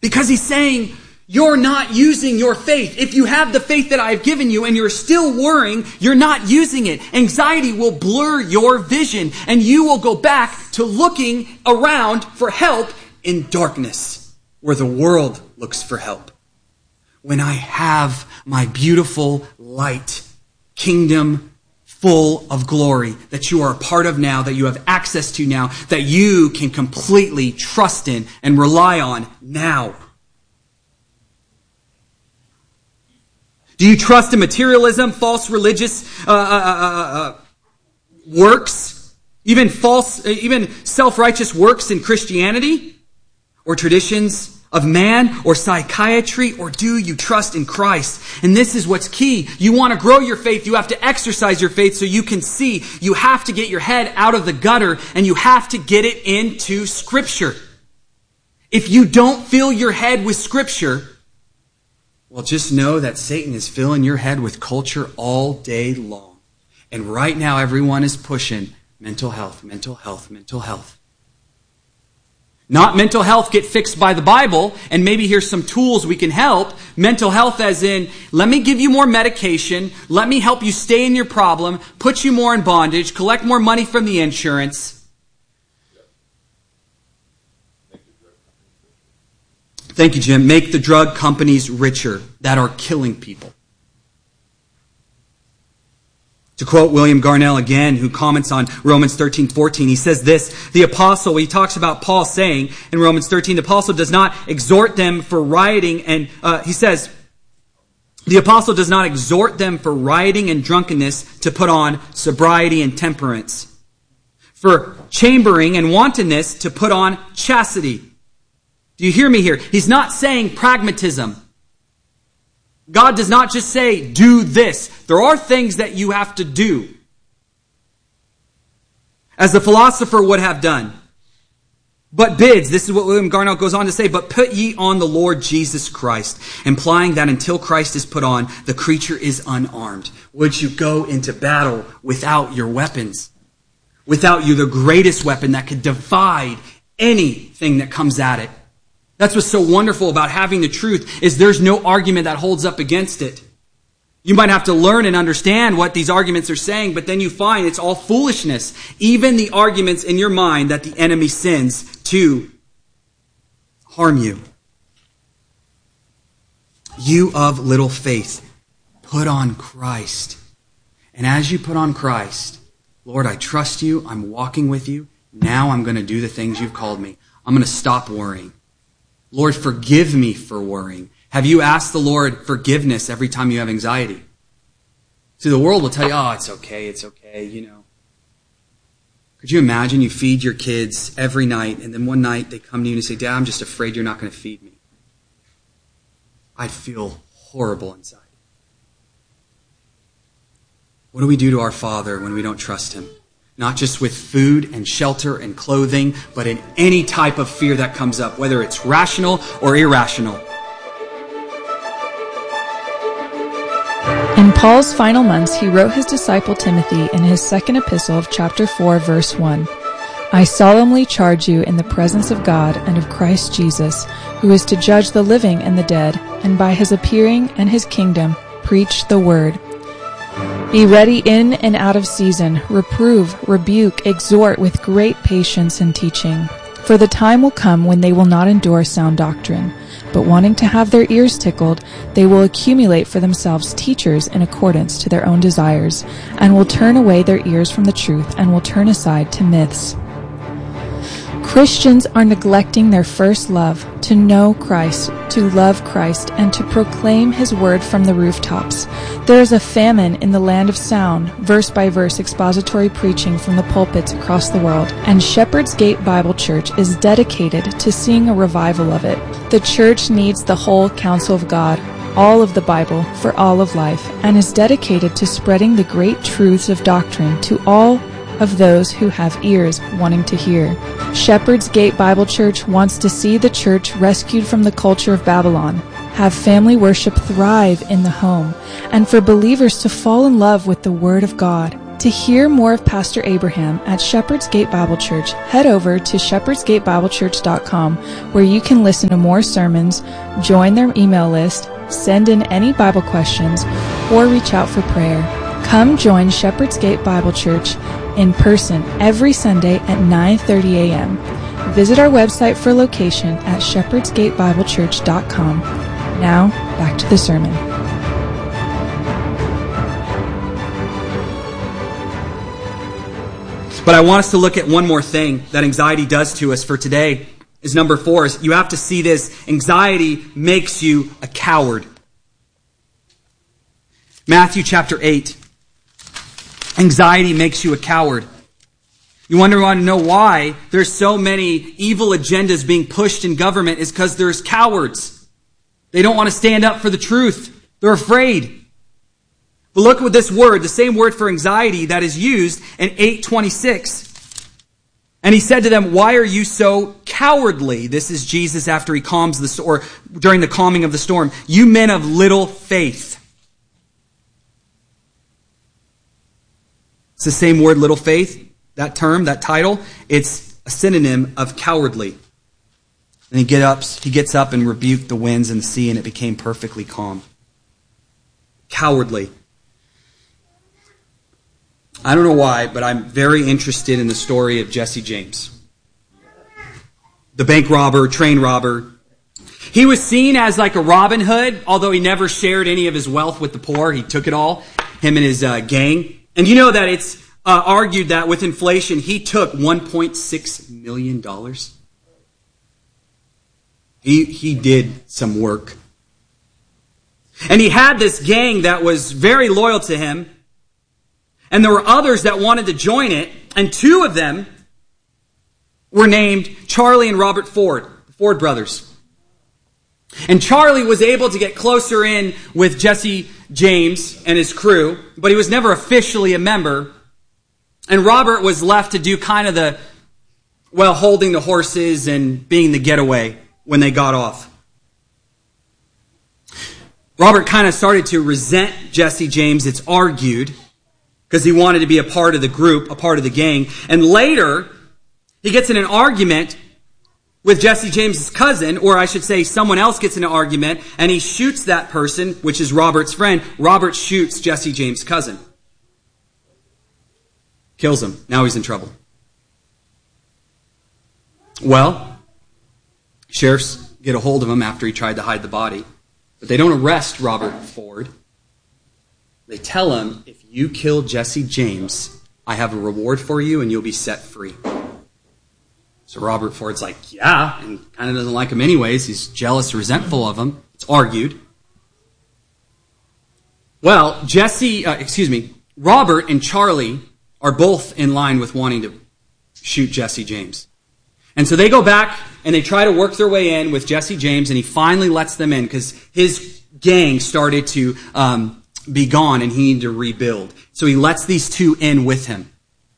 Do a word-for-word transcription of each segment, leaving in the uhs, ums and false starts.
Because he's saying, you're not using your faith. If you have the faith that I've given you and you're still worrying, you're not using it. Anxiety will blur your vision and you will go back to looking around for help in darkness where the world looks for help. When I have my beautiful light, kingdom full of glory that you are a part of now, that you have access to now, that you can completely trust in and rely on now. Do you trust in materialism, false religious uh, uh, uh, uh, works, even false, even self-righteous works in Christianity, or traditions of man, or psychiatry, or do you trust in Christ? And this is what's key. You want to grow your faith, you have to exercise your faith so you can see. You have to get your head out of the gutter, and you have to get it into Scripture. If you don't fill your head with Scripture, well, just know that Satan is filling your head with culture all day long. And right now, everyone is pushing mental health, mental health, mental health. Not mental health get fixed by the Bible, and maybe here's some tools we can help. Mental health as in, let me give you more medication, let me help you stay in your problem, put you more in bondage, collect more money from the insurance. Thank you, Jim. Make the drug companies richer that are killing people. To quote William Garnell again, who comments on Romans thirteen fourteen, he says this, the apostle, he talks about Paul saying in Romans thirteen, the apostle does not exhort them for rioting, and uh, he says, the apostle does not exhort them for rioting and drunkenness to put on sobriety and temperance, for chambering and wantonness to put on chastity. Do you hear me here? He's not saying pragmatism. God does not just say, do this. There are things that you have to do. As the philosopher would have done. But bids, this is what William Garnell goes on to say, but put ye on the Lord Jesus Christ, implying that until Christ is put on, the creature is unarmed. Would you go into battle without your weapons? Without you, the greatest weapon that could divide anything that comes at it. That's what's so wonderful about having the truth, is there's no argument that holds up against it. You might have to learn and understand what these arguments are saying, but then you find it's all foolishness. Even the arguments in your mind that the enemy sends to harm you. You of little faith, put on Christ. And as you put on Christ, Lord, I trust you, I'm walking with you, now I'm going to do the things you've called me. I'm going to stop worrying. Lord, forgive me for worrying. Have you asked the Lord forgiveness every time you have anxiety? See, the world will tell you, oh, it's okay, it's okay, you know. Could you imagine you feed your kids every night, and then one night they come to you and say, Dad, I'm just afraid you're not going to feed me. I'd feel horrible inside. What do we do to our Father when we don't trust Him? Not just with food and shelter and clothing, but in any type of fear that comes up, whether it's rational or irrational. In Paul's final months, he wrote his disciple Timothy in his second epistle of chapter four, verse one, I solemnly charge you in the presence of God and of Christ Jesus, who is to judge the living and the dead, and by his appearing and his kingdom, preach the word. Be ready in and out of season, reprove, rebuke, exhort with great patience and teaching. For the time will come when they will not endure sound doctrine, but wanting to have their ears tickled, they will accumulate for themselves teachers in accordance to their own desires, and will turn away their ears from the truth and will turn aside to myths. Christians are neglecting their first love, to know Christ, to love Christ, and to proclaim His word from the rooftops. There is a famine in the land of sound, verse-by-verse expository preaching from the pulpits across the world, and Shepherd's Gate Bible Church is dedicated to seeing a revival of it. The church needs the whole counsel of God, all of the Bible, for all of life, and is dedicated to spreading the great truths of doctrine to all of those who have ears wanting to hear. Shepherd's Gate Bible Church wants to see the church rescued from the culture of Babylon, have family worship thrive in the home, and for believers to fall in love with the Word of God. To hear more of Pastor Abraham at Shepherd's Gate Bible Church, head over to shepherds gate bible church dot com, where you can listen to more sermons, join their email list, send in any Bible questions, or reach out for prayer. Come join Shepherd's Gate Bible Church in person every Sunday at nine thirty a.m. Visit our website for location at shepherds gate bible church dot com. Now, back to the sermon. But I want us to look at one more thing that anxiety does to us for today. Is number four. Is you have to see this. Anxiety makes you a coward. Matthew chapter eight. Anxiety makes you a coward. You wonder, want to know why there's so many evil agendas being pushed in government is because there's cowards. They don't want to stand up for the truth. They're afraid. But look at this word, the same word for anxiety that is used in eight twenty-six. And he said to them, "Why are you so cowardly?" This is Jesus after he calms the storm, or during the calming of the storm. "You men of little faith." It's the same word, little faith. That term, that title, it's a synonym of cowardly. And he get up, he gets up and rebuked the winds and the sea, and it became perfectly calm. Cowardly. I don't know why, but I'm very interested in the story of Jesse James. The bank robber, train robber. He was seen as like a Robin Hood, although he never shared any of his wealth with the poor. He took it all, him and his uh, gang. And you know that it's uh, argued that with inflation, he took one point six million dollars. He, he did some work. And he had this gang that was very loyal to him. And there were others that wanted to join it. And two of them were named Charlie and Robert Ford, the Ford brothers. And Charlie was able to get closer in with Jesse James and his crew, but he was never officially a member. And Robert was left to do kind of the, well, holding the horses and being the getaway when they got off. Robert kind of started to resent Jesse James, it's argued, because he wanted to be a part of the group, a part of the gang. And later, he gets in an argument with Jesse James's cousin, or I should say someone else gets in an argument, and he shoots that person, which is Robert's friend. Robert shoots Jesse James' cousin. Kills him. Now he's in trouble. Well, sheriffs get a hold of him after he tried to hide the body. But they don't arrest Robert Ford. They tell him, if you kill Jesse James, I have a reward for you and you'll be set free. So Robert Ford's like, yeah, and kind of doesn't like him anyways. He's jealous, resentful of him. It's argued. Well, Jesse, uh, excuse me, Robert and Charlie are both in line with wanting to shoot Jesse James. And so they go back and they try to work their way in with Jesse James, and he finally lets them in because his gang started to um, be gone and he needed to rebuild. So he lets these two in with him.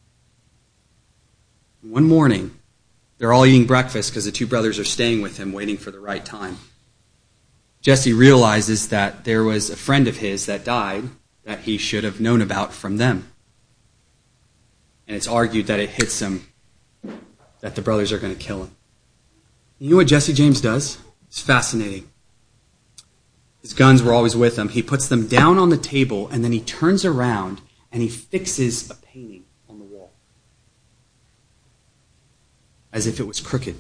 One morning, they're all eating breakfast because the two brothers are staying with him, waiting for the right time. Jesse realizes that there was a friend of his that died that he should have known about from them. And it's argued that it hits him that the brothers are going to kill him. You know what Jesse James does? It's fascinating. His guns were always with him. He puts them down on the table, and then he turns around and he fixes a painting on the wall as if it was crooked.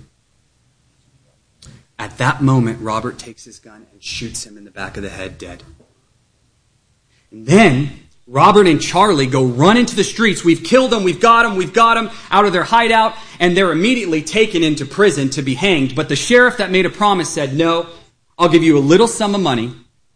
At that moment, Robert takes his gun and shoots him in the back of the head, dead. And then Robert and Charlie go run into the streets. We've killed them, we've got them, we've got them out of their hideout, and they're immediately taken into prison to be hanged. But the sheriff that made a promise said, no, I'll give you a little sum of money.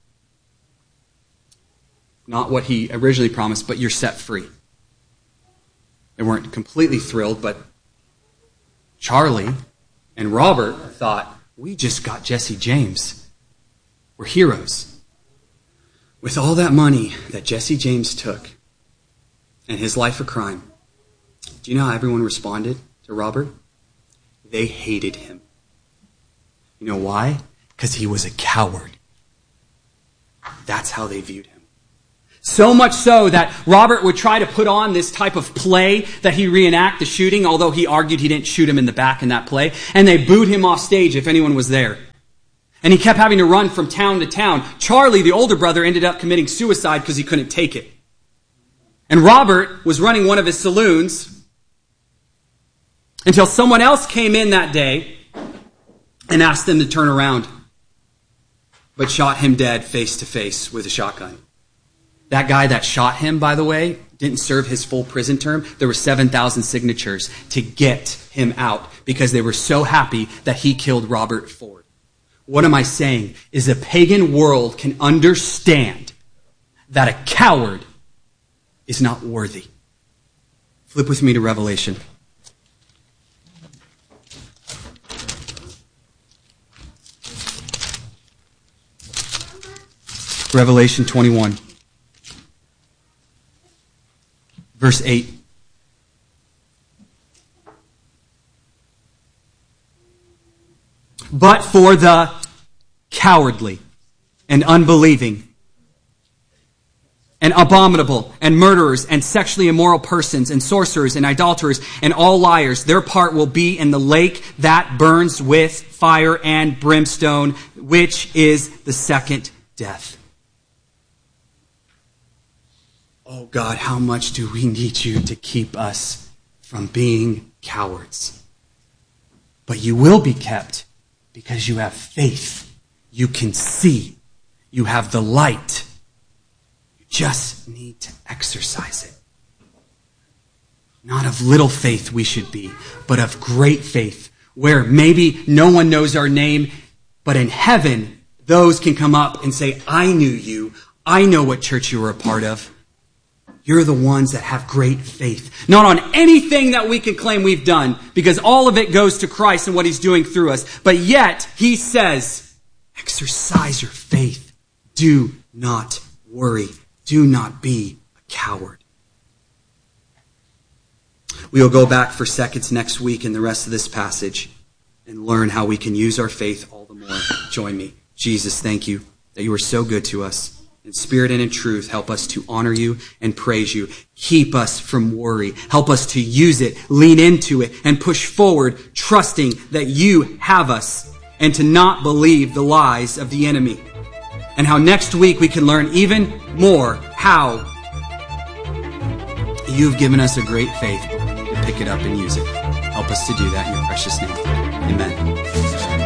Not what he originally promised, but you're set free. They weren't completely thrilled, but Charlie and Robert thought, we just got Jesse James. We're heroes. With all that money that Jesse James took and his life of crime, do you know how everyone responded to Robert? They hated him. You know why? Because he was a coward. That's how they viewed him. So much so that Robert would try to put on this type of play that he reenact the shooting, although he argued he didn't shoot him in the back in that play. And they booed him off stage if anyone was there. And he kept having to run from town to town. Charlie, the older brother, ended up committing suicide because he couldn't take it. And Robert was running one of his saloons until someone else came in that day and asked him to turn around, but shot him dead face to face with a shotgun. That guy that shot him, by the way, didn't serve his full prison term. There were seven thousand signatures to get him out because they were so happy that he killed Robert Ford. What am I saying? Is a pagan world can understand that a coward is not worthy. Flip with me to Revelation. Revelation twenty-one. Verse eight. But for the cowardly and unbelieving and abominable and murderers and sexually immoral persons and sorcerers and idolaters and all liars, their part will be in the lake that burns with fire and brimstone, which is the second death. Oh God, how much do we need you to keep us from being cowards? But you will be kept because you have faith. You can see. You have the light. You just need to exercise it. Not of little faith we should be, but of great faith, where maybe no one knows our name, but in heaven, those can come up and say, I knew you. I know what church you were a part of. You're the ones that have great faith. Not on anything that we can claim we've done, because all of it goes to Christ and what he's doing through us. But yet, he says, exercise your faith. Do not worry. Do not be a coward. We will go back for seconds next week in the rest of this passage and learn how we can use our faith all the more. Join me. Jesus, thank you that you are so good to us. In spirit and in truth, help us to honor you and praise you. Keep us from worry. Help us to use it, lean into it, and push forward, trusting that you have us, and to not believe the lies of the enemy. And how next week we can learn even more how you've given us a great faith, but we need to pick it up and use it. Help us to do that in your precious name. Amen.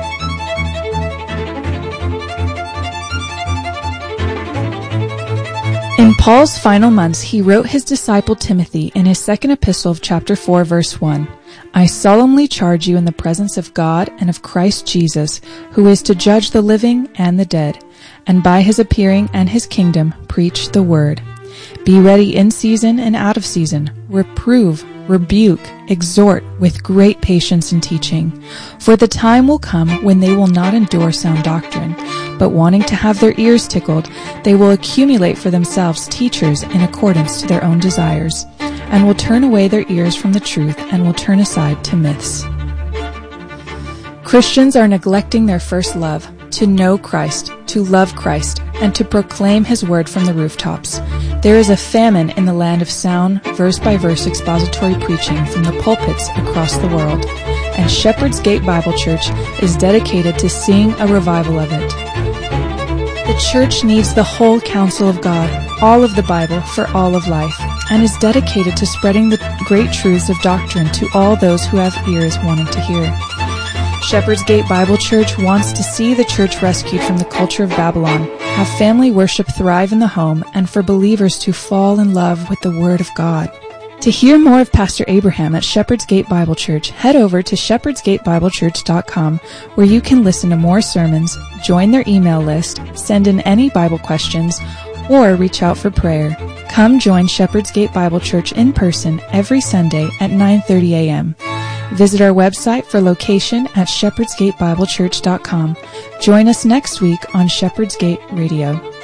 In Paul's final months, he wrote his disciple Timothy in his second epistle of chapter four, verse one, I solemnly charge you in the presence of God and of Christ Jesus, who is to judge the living and the dead, and by his appearing and his kingdom preach the word. Be ready in season and out of season, reprove, rebuke, exhort with great patience and teaching. For the time will come when they will not endure sound doctrine, but wanting to have their ears tickled, they will accumulate for themselves teachers in accordance to their own desires, and will turn away their ears from the truth and will turn aside to myths. Christians are neglecting their first love, to know Christ, to love Christ, and to proclaim his word from the rooftops. There is a famine in the land of sound, verse-by-verse expository preaching from the pulpits across the world, and Shepherd's Gate Bible Church is dedicated to seeing a revival of it. The church needs the whole counsel of God, all of the Bible for all of life, and is dedicated to spreading the great truths of doctrine to all those who have ears wanting to hear. Shepherd's Gate Bible Church wants to see the church rescued from the culture of Babylon, have family worship thrive in the home, and for believers to fall in love with the Word of God. To hear more of Pastor Abraham at Shepherd's Gate Bible Church, head over to shepherds gate bible church dot com, where you can listen to more sermons, join their email list, send in any Bible questions, or reach out for prayer. Come join Shepherd's Gate Bible Church in person every Sunday at nine thirty a.m. Visit our website for location at shepherds gate bible church dot com. Join us next week on Shepherd's Gate Radio.